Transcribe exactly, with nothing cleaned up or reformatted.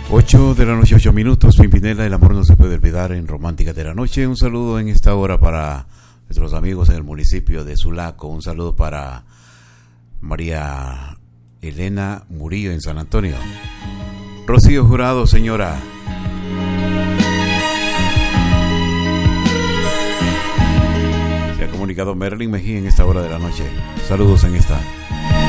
ocho de la noche, ocho minutos. Pimpinela, el amor no se puede olvidar en Romántica de la Noche. Un saludo en esta hora para nuestros amigos en el municipio de Sulaco. Un saludo para María Elena Murillo en San Antonio. Rocío Jurado, señora. Se ha comunicado Merlin Mejía en esta hora de la noche. Saludos en esta